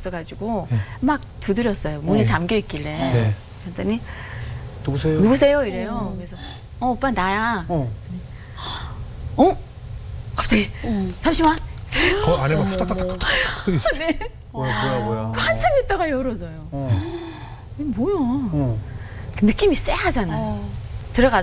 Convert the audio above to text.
없어가지고 네. 막 두드렸어요. 문이 네. 잠겨 있길래. 네. 그랬더니 누구세요? 누구세요? 이래요. 그래서 오빠 나야. 어. 갑자기 잠시만. 그 안에 막 후다다닥. 네. 뭐야. 한참 있다가 열어줘요. 어. 이게 뭐야? 어. 느낌이 쎄하잖아요. 들어가자.